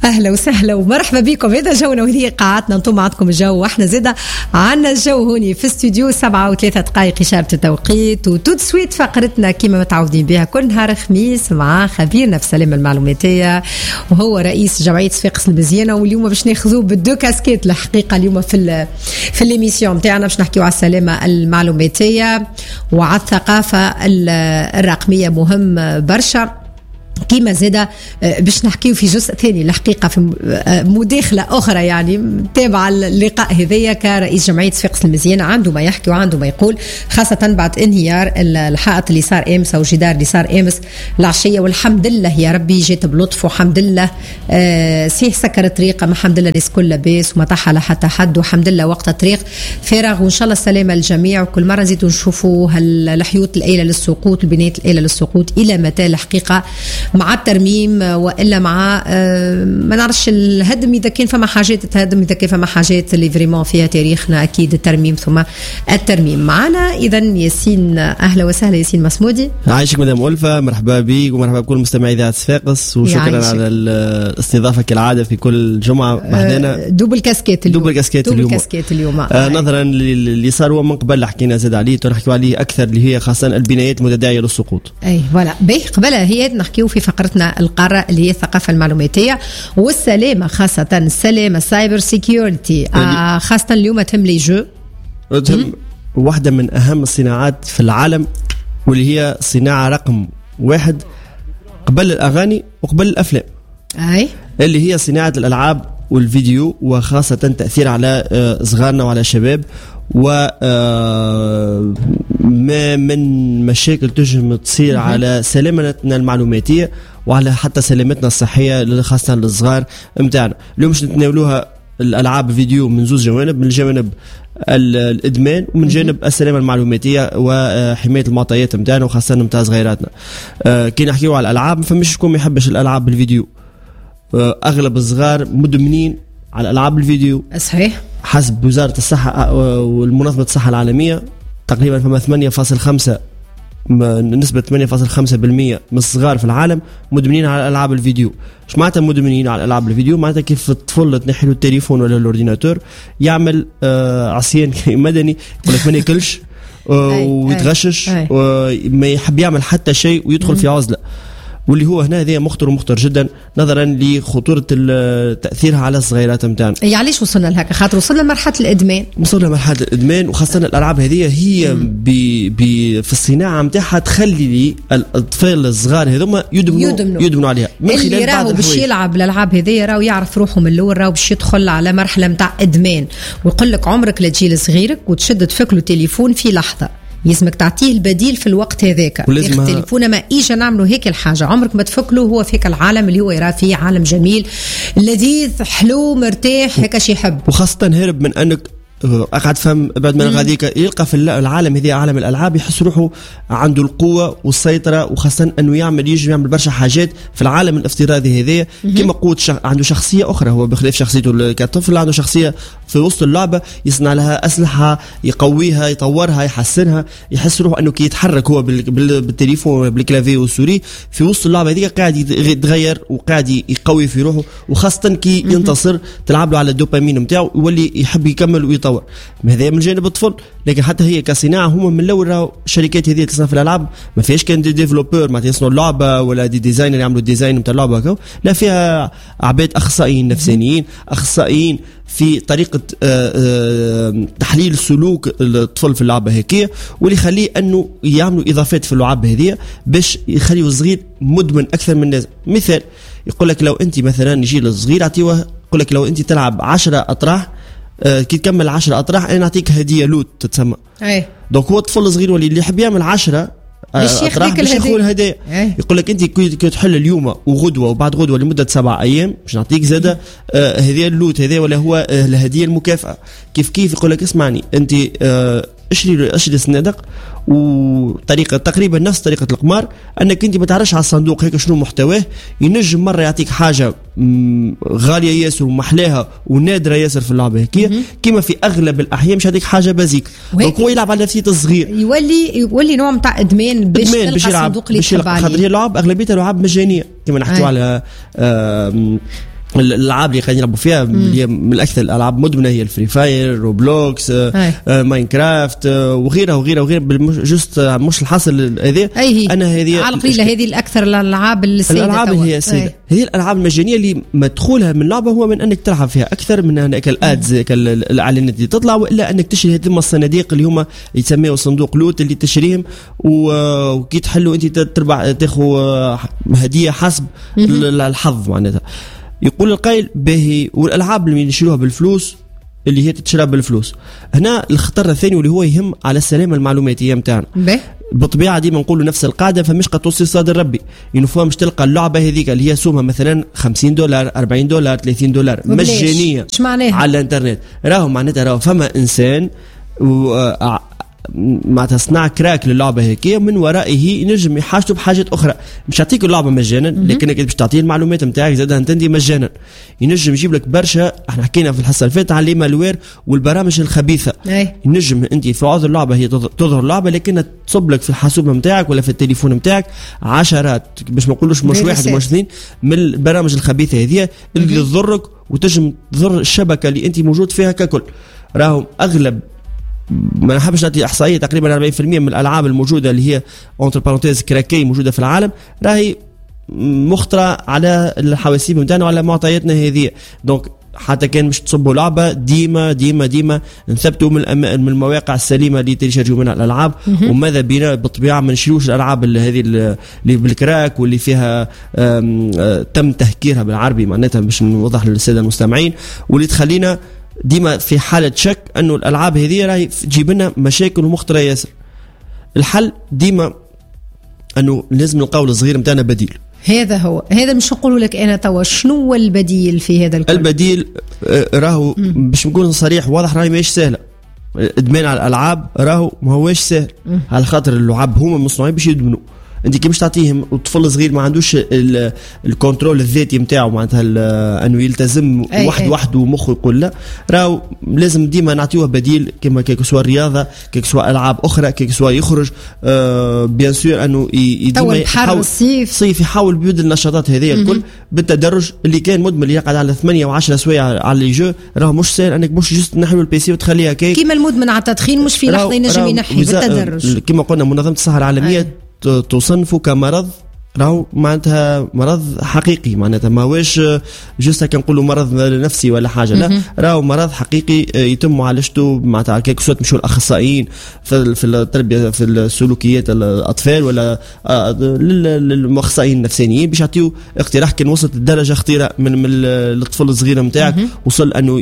أهلا وسهلا ومرحبا بكم. هذا جونا وهذه قاعتنا نطوم عندكم الجو، واحنا زيدا عنا الجو هوني في استوديو 7:03 دقائق إشارة التوقيت. وتود سويت فقرتنا كما متعودين بها كل نهار خميس مع خبيرنا في السلامة المعلوماتية وهو رئيس جمعية صفاقس المزيانة. واليوم باش ناخذوه بالدو كاسكيت الحقيقة. اليوم في الإميسيون تاعنا باش نحكيو على السلامة المعلوماتية وعلى الثقافة الرقمية، مهم برشا. كيما زادا باش نحكيو في جزء ثاني الحقيقة في مداخلة أخرى يعني تابعة اللقاء هذيا كرئيس جمعية صفاقس المزيانة. عنده ما يحكي وعنده ما يقول، خاصة بعد انهيار الحائط اللي صار أمس أو الجدار اللي صار أمس العشية. والحمد لله يا ربي جيت بلطف، وحمد لله سيه سكر الطريق، الحمد لله الناس كل لاباس وما طاح على حتى حد، والحمد لله وقت الطريق فارغ. وإن شاء الله السلامة للجميع. وكل مرة نزيدوا نشوفوا الحيوط الآلة للسقوط، البنايات الآلة للسقوط إلى متى الحقيقة مع الترميم والا مع ما نعرفش الهدم اذا كان فما حاجات تهدم، اذا كان فما حاجات اللي فريمون فيها تاريخنا اكيد الترميم ثم الترميم. معنا اذا ياسين، اهلا وسهلا ياسين مسمودي. عايشك مدام ألفة، مرحبا بك ومرحبا بكل مستمعي اذاعه صفاقس، وشكرا على الاستضافه كالعاده في كل جمعه معنا. دوبل كاسكيت اليوم، دوبل كاسكيت اليوم. نظرا اللي صار هو من قبل حكينا زاد عليه تنحكيو عليه اكثر، اللي هي خاصه البنايات المتداعيه للسقوط. اي فوالا باهي قبلها هي نحكيو في فقرتنا القارة اللي هي الثقافة المعلوماتية والسلامة، خاصة السلامة السايبر سيكيورتي. خاصة اليوم تهم لي جو، تهم واحدة من أهم الصناعات في العالم، واللي هي صناعة رقم 1 قبل الأغاني وقبل الأفلام، أي اللي هي صناعة الألعاب والفيديو، وخاصة تأثير على صغارنا وعلى الشباب. وما من مشاكل تجم تصير على سلامتنا المعلوماتية وعلى حتى سلامتنا الصحية خاصة للصغار متاعنا. اليوم مش نتناولوها الألعاب فيديو من زوج جوانب، من جانب الإدمان ومن جانب السلامة المعلوماتية وحماية المعطيات متاعنا وخاصة متاع صغيراتنا. كي نحكيو على الألعاب فمش شكون ما يحبش الألعاب الفيديو، أغلب الصغار مدمنين على ألعاب الفيديو. صحيح، حسب وزارة الصحة والمنظمة الصحة العالمية تقريبا فما 8.5 نسبة 8.5% من الصغار في العالم مدمنين على ألعاب الفيديو. مش معناتها مدمنين على ألعاب الفيديو، معناتها كيف الطفل تنحي له التليفون ولا الأورديناتور يعمل عصيان مدني، يقول لك ما ناكلش ويتغشش وما يحب يعمل حتى شيء ويدخل في عزلة. واللي هو هنا هذا مخطر جدا نظرا لخطورة تأثيرها على الصغيرات متاعنا. علاش وصلنا لهكا؟ خاطر وصلنا لمرحلة الإدمان، وصلنا لمرحلة الإدمان، وخاصة الألعاب هذه هي في الصناعة متاعها تخلي لي الأطفال الصغار هذوما يدمنوا عليها من خلال اللي راهو باش يلعب الألعاب هذه راهو يعرف روحه من الأول، راهو باش يدخل على مرحلة متاع إدمان. ويقول لك عمرك لا تجي لصغيرك وتشد تفكله تليفون في لحظة، يسمك تعطيه البديل في الوقت هذاك. التليفون ما إيجا نعملوا هيك الحاجة، عمرك ما تفكله هو فيك العالم اللي هو يرى فيه عالم جميل لذيذ حلو مرتاح هيك شي يحب. وخاصة هرب من أنك أقعد فهم بعد من غاديك يلقى في العالم هذه عالم الألعاب يحس روحه عنده القوة والسيطرة، وخاصة أنه يجي يعمل برشا حاجات في العالم الافتراضي هذه كما قوة عنده شخصية أخرى. هو بخلاف شخصيته كطفل عنده شخصية في وسط اللعبة يصنع لها أسلحة، يقويها، يطورها، يحسنها، يحس روحه أنه كي يتحرك هو بالتليفون بالكلافي والسوري في وسط اللعبة هذه قاعد يتغير وقاعد يقوي في روحه. وخاصة كي ينتصر تلعب له على الدوبامين متاعه يولي يحب يكمل ويطور. هذا من جانب الطفل، لكن حتى هي كصناعه هما من الاول راهو الشركات هذه تصنع في الالعاب ما فيهاش كان دي ديفلوبور ما يصنعوا اللعبه ولا دي ديزاينر يعملوا الديزاين نتاع اللعبه، لا فيها عباد اخصائيين نفسانيين، اخصائيين في طريقه تحليل سلوك الطفل في اللعبه هيك، واللي يخليه انه يعملوا اضافات في اللعب هذه باش يخليوا الصغير مدمن اكثر من الناس. مثال يقول لك لو انت مثلا يجي للصغير يعطيوه، يقول لك لو انت تلعب 10 اطراح كي تكمل 10 أطراح أنا نعطيك هدية لوت تتسمى. دونك هو الطفل الصغير اللي يحب يعمل 10 أطراح باش ياخذ الهدايا. يقول لك أنت كي تحل اليوم وغدوة وبعد غدوة لمدة 7 أيام باش نعطيك زادة هدية اللوت هذا ولا هو الهدية المكافأة. كيف يقول لك اسمعني أنت اشري صنادق، وطريقه تقريبا نفس طريقه القمار انك انت ما تعرفش على الصندوق هيك شنو محتواه. ينجم مره يعطيك حاجه غاليه ياسر ومحلاها ونادره ياسر في اللعبه هيك، كما في اغلب الاحيان مش هذيك حاجه بازيك. دونك هو يلعب على نفسيه الصغير، يولي نوع نتاع ادمان باش تلقى الصندوق اللي تحب عليه. خاطر اللعب اغلبيتها لعب مجانيه كما نحكيو على الالعاب اللي قاعدين يلعبوا فيها اللي هي من اكثر الالعاب مدمنه هي الفري فاير، روبلوكس، ماينكرافت وغيرها وغيرها وغيرها. جست مش الحاصل هذه انا هذه على القليله هذه الاكثر الالعاب السيده، الالعاب اللي هي السيده هي الالعاب المجانيه اللي مدخولها من لعبه هو من انك تلعب فيها اكثر من انك الادز الاعلانات اللي تطلع، والا انك تشتري هذه الصناديق اللي هما يسميوا صندوق لوت اللي تشريهم وكي تحلوا انت تربح تاخذ هديه حسب الحظ معناتها. يقول القائل باهي والالعاب اللي يشتروها بالفلوس اللي هي تتشرى بالفلوس. هنا الخطر الثاني واللي هو يهم على السلامه المعلوماتيه نتاعنا. بالطبيعه ديما نقولوا نفس القاعده، فمش قد توصي صادر ربي ينفوها مش تلقى اللعبه هذيك اللي هي سومها مثلا $50 $40 $30 مجانيه على الانترنت. راهو معناتها فما انسان معناتها صنع كراك للعبه هيك من ورائه ينجم يحاجته بحاجات اخرى. مش يعطيك اللعبه مجانا لكنك باش تعطيه المعلومات نتاعك زادها تندي مجانا. ينجم يجيب لك برشا، احنا حكينا في الحصه اللي فاتت على المالوير والبرامج الخبيثه. ينجم انت في عوض اللعبه هي تظهر لعبه لكنها تصب لك في الحاسوب نتاعك ولا في التليفون نتاعك عشرات باش ما نقولوش مش واحد ومش اثنين من البرامج الخبيثه هذه اللي تضرك وتنجم تضر الشبكه اللي انت موجود فيها ككل. راهم اغلب ما نحبش نعطي احصائيه تقريبا 40% من الالعاب الموجوده اللي هي اونتر بارونتيز كراكي موجوده في العالم راهي مخترعه على الحواسيب نتاعنا وعلى معطياتنا هذه. دونك حتى كان مش تصبوا لعبه ديما ديما ديما نثبتوا من المواقع السليمه اللي تريشارجوا منها الالعاب. وماذا بينا بالطبيعه ما نشيلوش الالعاب هذه اللي بالكراك واللي فيها تم تهكيرها بالعربي معناتها باش نوضح للساده المستمعين واللي تخلينا ديما في حالة شك أنه الألعاب هذه راهي تجيب لنا مشاكل ومخطرة ياسر. الحل ديما أنه لازم نلقاو الصغير متاعنا بديل. هذا مش نقول لك أنا توا شنو هو البديل في هذا الكل؟ البديل راهو باش نكون صريح واضح راهي ماهيش سهلة. إدمان على الألعاب راهو ما هوش سهل على خاطر اللعاب هما مصنوعين باش يدمنوا. انت كي باش تعطيهم وطفل صغير ما عندوش الكنترول الذاتي نتاعو معناتها انه يلتزم وحده ومخه يقول لا. راهو لازم ديما نعطيوه بديل كما كيك سوا الرياضه كيك سوا العاب اخرى كيك سوا يخرج بيان سور انه ديما يحاول صيف يحاول بيبدل النشاطات هذه الكل بالتدرج. اللي كان مدمن اللي يقعد على 8 و10 سوايع على لي جو راهو مش سهل انك مش جست تنحي البيسي وتخليها كيك كيما المدمن على التدخين مش في لحظه ينجم ينحي بالتدرج. كما قلنا منظمه الصحه العالميه تصنفه كمرض راهو معناتها مرض حقيقي معناتها ما واش جوست كنقولوا مرض نفسي ولا حاجه لا راهو مرض حقيقي يتم معالجته معناتها كيك سوت مشوا الاخصائيين في التربيه في السلوكيات الاطفال ولا للاخصائيين النفسانيين باش يعطيو اقتراح. كان وصلت الدرجه خطيره من الطفل الصغير نتاعك وصل انه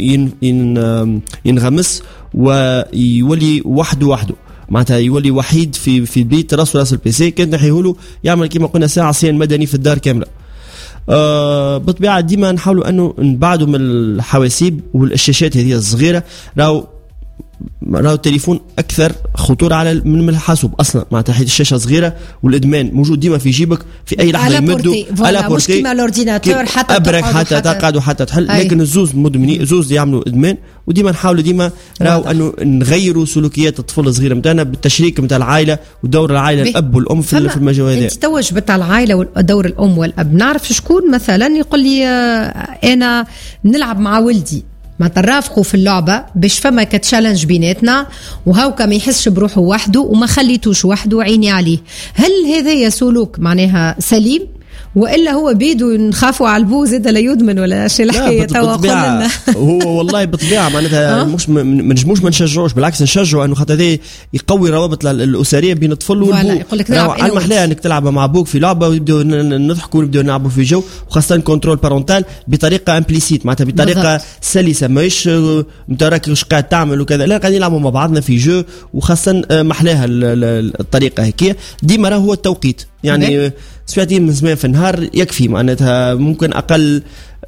ينغمس ويولي وحده معناتها يولي وحيد في البيت راس البيسي. كان نحيهولو يعمل كما قلنا ساعه صيان مدني في الدار كامله. بالطبيعه ديما نحاولوا انه نبعدوا من الحواسيب والشاشات هذه الصغيره. راهو التليفون اكثر خطوره على من الحاسوب اصلا معناتها حيت الشاشه صغيره والادمان موجود ديما في جيبك في اي لحظه يمدوا على مش كيما الاورديناتور حتى ابرك حتى تقعد وحتى تحل. لكن الزوز مدمنين زوز يعملوا ادمان وديما نحاولوا ديما راهو انه نغيروا سلوكيات الطفل الصغير نتاعنا بالتشريك نتاع العائله ودور العائله الاب والام في المجال هذا. انت تو جبت على العائله ودور الام والاب. نعرف شكون مثلا يقول لي انا نلعب مع ولدي ما ترافقوا في اللعبة باش فما كتشالنج بيناتنا وهاوكا ما يحسش بروحه وحده وما خليتوش وحده وعيني عليه. هل هذا سلوك معناها سليم والا هو بيدو نخافوا على البو زاد لا يدمن ولا شي الحكايه توا قلنا هو والله بالطبيعه معناتها مش ما نشجعوش بالعكس نشجعوا انه خاطر هذا يقوي روابط الاسريه بين الطفل والبو. على المحلاه انك تلعب مع ابوك في لعبه ويبداو نضحكوا ونبداو نلعبوا في جو وخاصه كنترول بارونتال بطريقه امبليسيت معناتها بطريقه سلسه ماهيش انت راك واش قاعد تعمل وكذا لا قاعدين نلعبوا مع بعضنا في جو وخاصه محلاها الطريقه هيك. ديما راه هو التوقيت يعني ساعتين من زمان في النهار يكفي معناتها ممكن اقل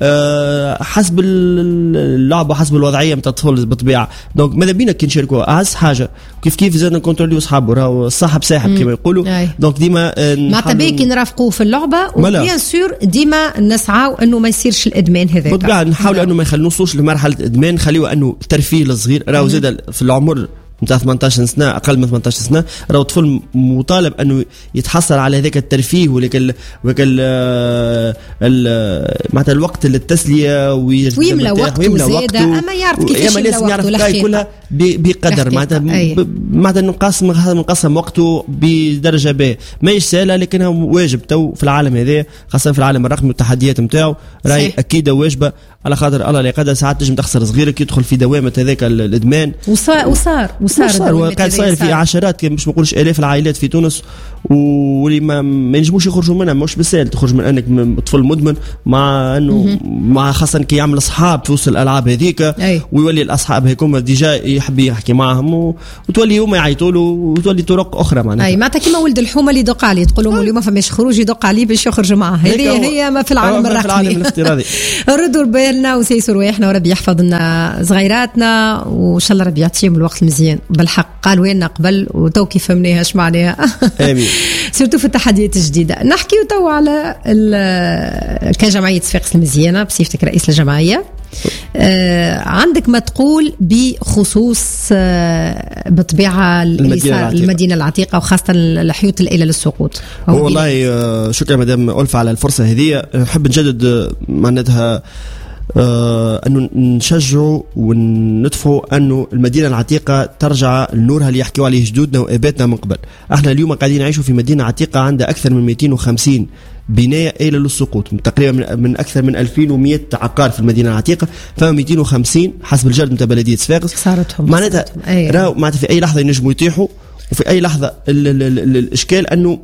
حسب اللعبه حسب الوضعيه نتاع الطفل بالطبيعه. دونك ماذا بينا كي نشاركوا اعز حاجه كيف زادنا نكونتروليو اصحابه راهو الصاحب ساحب كما يقولوا. دونك ديما معناتها باكي نرافقوه في اللعبه وبيان سور ديما نسعاو انه ما يصيرش الادمان هذاك بالطبيعه. نحاولوا انه ما يخلوش لمرحله الادمان نخليوه انه ترفيه للصغير راهو زاد في العمر نتاع 18 سنه اقل من 18 سنه، راهو الطفل مطالب انه يتحصل على هذاك الترفيه وذاك معناتها الوقت للتسليه ويملى وقته زاده، اما يعرف كيفاش يملى وقته كلها بقدر معناتها نقسم وقته بدرجه ب ماهيش سهله، لكنها واجب تو في العالم هذا، خاصه في العالم الرقمي والتحديات نتاعو راهي اكيد واجبه، على خاطر الله لا يقدر ساعات تنجم تخسر صغيرك يدخل في دوامه هذاك الادمان. وصار قاعد صاير في عشرات مش نقولش الاف العائلات في تونس واللي ما ينجموش يخرجوا منها. مش بالسهل تخرج من انك طفل مدمن، مع انه مع خاصه كي يعمل اصحاب في وسط الالعاب هذيك ويولي الاصحاب هيكم ديجا يحب يحكي معهم وتولي هما يعيطوا له وتولي طرق اخرى معناتها. معناتها كيما ولد الحومه اللي يدق عليه تقول لهم اليوم فماش خروج يدق عليه باش يخرج معاه. هي ما في العالم الرقمي، في العالم الافتراضي. ردوا بالنا وسيسوا رواحنا وربي يحفظ لنا صغيراتنا وان شاء الله ربي يعطيهم الوقت المزيان. بالحق قالوا لنا قبل وتو كيف فهمناها اش معناها. امين. سورتو في التحديات الجديده. نحكيو تو على كجمعيه صفاقس المزيانه بصفتك رئيس الجمعيه. عندك ما تقول بخصوص بطبيعه المدينه العتيقه وخاصه الحيوط الى للسقوط. والله شكرا مدام ألفة على الفرصه هذه. نحب نجدد معناتها أنه نشجعوا ونطفوا أنه المدينة العتيقة ترجع لنورها اللي يحكيوا عليه جدودنا وآباتنا من قبل. احنا اليوم قاعدين نعيشوا في مدينة عتيقة عندها أكثر من 250 بناية إلى للسقوط، تقريبا من أكثر من 2100 عقار في المدينة العتيقة، فما 250 حسب الجرد متاع بلدية صفاقس صارتهم. معناتها راهو معناتها في أي لحظة ينجموا يطيحوا، وفي أي لحظة الإشكال أنه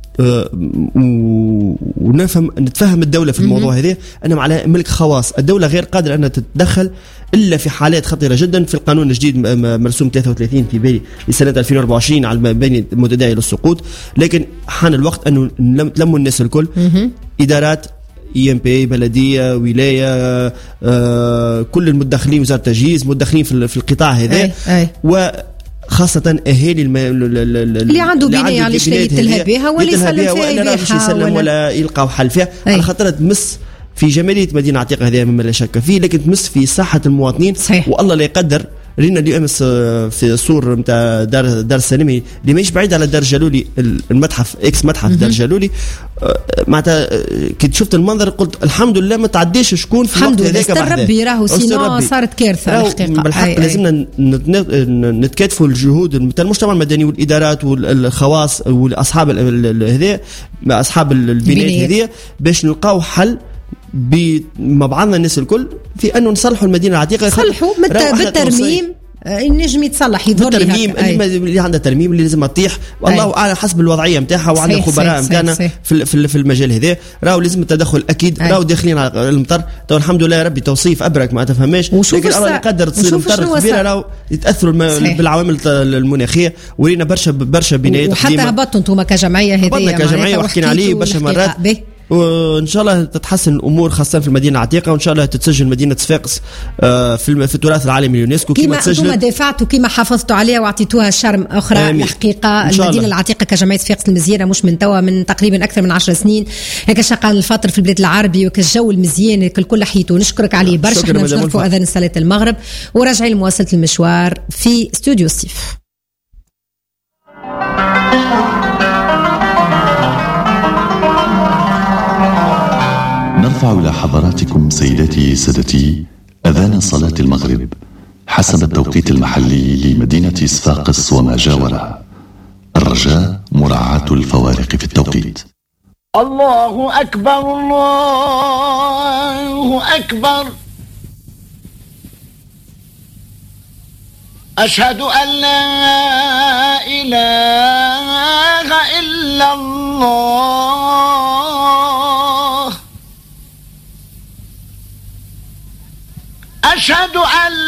نتفهم الدولة في الموضوع هذا أنهم على ملك خواص. الدولة غير قادرة أنها تتدخل إلا في حالات خطيرة جدا. في القانون الجديد مرسوم 33 في بالي لسنة 2024 على المباني المتداعية للسقوط، لكن حان الوقت أنه نلموا الناس الكل، إدارات EMP بلدية ولاية كل المدخلين، وزارة التجهيز مدخلين في القطاع هذا، خاصة أهالي اللي عنده بناية على شيء يتلهى بها ولا يسلم فيها ولا يلقاو حل فيها، على خاطر تمس في جمالية مدينة عتيقة هذه مما لا شك فيه، لكن تمس في صحة المواطنين. والله لا يقدر رينا اليوم في صور نتاع دار السلمي اللي ماهيش بعيد على دار جالولي، المتحف اكس متحف دار جالولي. معناتها كي شفت المنظر قلت الحمد لله ما تعديش شكون في الوقت هذاك بحذاه. ربي راهو سينو صارت كارثه الحقيقه. بالحق لازمنا نتكاتفوا الجهود نتاع المجتمع المدني والادارات والخواص والاصحاب هذا اصحاب البنايات هذه باش نلقاو حل مع بعضنا الناس الكل في انه نصلحوا المدينه العتيقه. يصلحوا بالترميم النجم يتصلح يظهر الترميم اللي عندها ترميم اللي لازم تطيح، والله اعلم حسب الوضعيه نتاعها، وعندنا خبراء نتاعنا في المجال هذا. راهو لازم التدخل اكيد. راهو داخلين على المطر تو الحمد لله ربي توصيف ابرك ما تفهمش، لكن الله يقدر تصير مطر كبيره راهو يتاثروا بالعوامل المناخيه. ورينا برشا بنايات وحتى هبطوا انتم كجمعيه هذه كجمعيه وحكينا عليه برشا مرات، وان شاء الله تتحسن الامور خاصه في المدينه العتيقه، وان شاء الله تتسجل مدينه صفاقس في التراث العالمي اليونسكو كما انتم دافعتوا كما حافظتوا عليها واعطيتوها شرم اخرى. الحقيقه المدينه العتيقه كجمعيه صفاقس المزيانه مش من توا، من تقريبا اكثر من 10 سنين هيك شغال الفتره في البلاد العربي وكالجو المزيان الكل حيته. نشكرك عليه برشا. احنا نشوفوا اذان صلاه المغرب وراجعين لمواصله المشوار في استوديو الصيف. نرفع إلى حضراتكم سيداتي سادتي أذان صلاة المغرب حسب التوقيت المحلي لمدينة صفاقس وما جاورها. الرجاء مراعاة الفوارق في التوقيت. الله أكبر الله أكبر، أشهد أن لا إله إلا الله، أشهد أن